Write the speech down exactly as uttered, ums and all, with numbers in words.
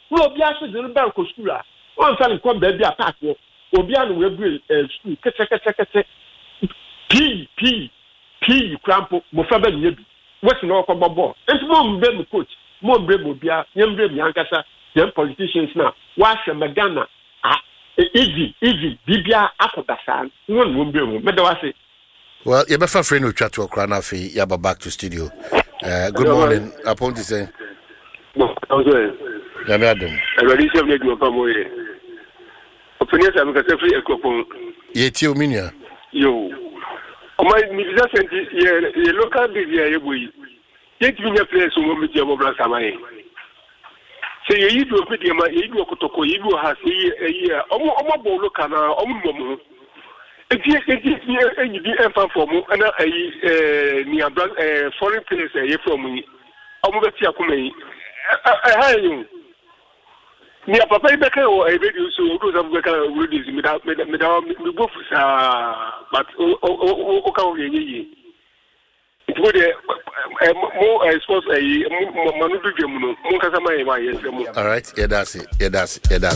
wo obi ase de ba ko school a won fa le ko ba bi attack wo obi anu we bu school kete kete kete p p p crampo mo fa ba nya bi what's no ko bobo enti mo mbe me coach mo mbe mo bia nya mbe mi ankasa dem politicians na wa hwe magana ah easy easy bibia akodasa won mo mbe mo me da wa say. Well, you better friend with chat to Okra now. You have back to studio. Uh, good morning. Upon to say. No, I'm sorry. Yeah, madam. I already said you come away. Opinions I'm going to free a couple. Yeah, Tio Minia. Yo. Oh my, me just sent you local media. You yet me a place who will meet your mobile samay. Say you do a video, you do a kotoko, you do has a year. Omo omo look at our own momo. It is it is any different from and a near foreign place a from me. Omobetia Kume. I you. Near Papa Becker or a radio so goes up Becker release without without me both, but okay. It would a more, I suppose, a Manu Jamuno, Monkasama. All right, yeah, that's it. Yeah, that's it. Yeah, that's